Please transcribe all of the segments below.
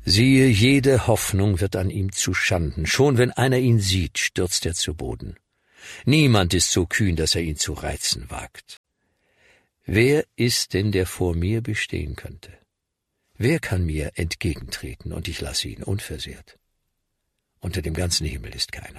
Siehe, jede Hoffnung wird an ihm zu Schanden. Schon wenn einer ihn sieht, stürzt er zu Boden. Niemand ist so kühn, dass er ihn zu reizen wagt. Wer ist denn, der vor mir bestehen könnte? Wer kann mir entgegentreten, und ich lasse ihn unversehrt? Unter dem ganzen Himmel ist keiner.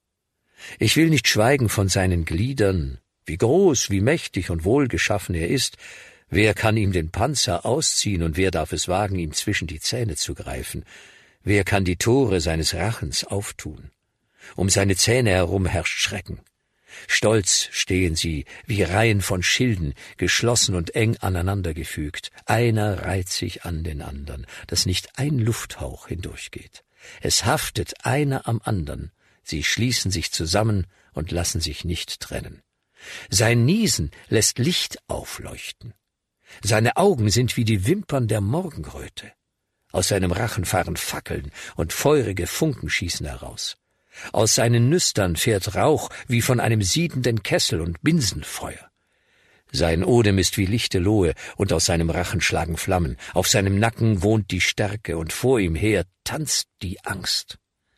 Ich will nicht schweigen von seinen Gliedern, wie groß, wie mächtig und wohlgeschaffen er ist. Wer kann ihm den Panzer ausziehen, und wer darf es wagen, ihm zwischen die Zähne zu greifen? Wer kann die Tore seines Rachens auftun? Um seine Zähne herum herrscht Schrecken. Stolz stehen sie, wie Reihen von Schilden, geschlossen und eng aneinandergefügt. Einer reiht sich an den andern, dass nicht ein Lufthauch hindurchgeht. Es haftet einer am andern. Sie schließen sich zusammen und lassen sich nicht trennen. Sein Niesen lässt Licht aufleuchten. Seine Augen sind wie die Wimpern der Morgenröte. Aus seinem Rachen fahren Fackeln und feurige Funken schießen heraus. Aus seinen Nüstern fährt Rauch wie von einem siedenden Kessel und Binsenfeuer. Sein Odem ist wie lichte Lohe, und aus seinem Rachen schlagen Flammen. Auf seinem Nacken wohnt die Stärke, und vor ihm her tanzt die Angst.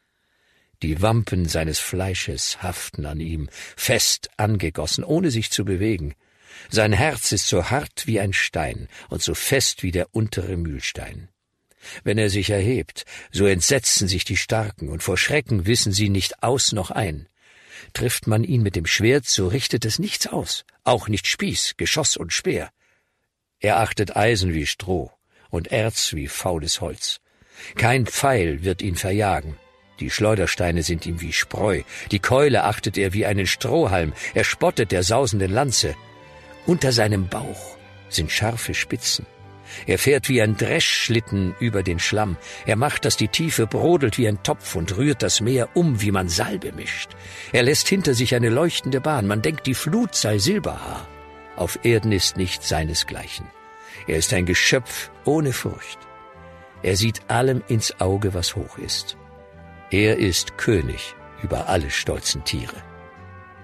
Die Wampen seines Fleisches haften an ihm, fest angegossen, ohne sich zu bewegen. Sein Herz ist so hart wie ein Stein und so fest wie der untere Mühlstein. Wenn er sich erhebt, so entsetzen sich die Starken, und vor Schrecken wissen sie nicht aus noch ein. Trifft man ihn mit dem Schwert, so richtet es nichts aus, auch nicht Spieß, Geschoss und Speer. Er achtet Eisen wie Stroh und Erz wie faules Holz. Kein Pfeil wird ihn verjagen. Die Schleudersteine sind ihm wie Spreu, die Keule achtet er wie einen Strohhalm, er spottet der sausenden Lanze. Unter seinem Bauch sind scharfe Spitzen. Er fährt wie ein Dreschschlitten über den Schlamm. Er macht, dass die Tiefe brodelt wie ein Topf und rührt das Meer wie man Salbe mischt. Er lässt hinter sich eine leuchtende Bahn. Man denkt, die Flut sei Silberhaar. Auf Erden ist nicht seinesgleichen. Er ist ein Geschöpf ohne Furcht. Er sieht allem ins Auge, was hoch ist. Er ist König über alle stolzen Tiere.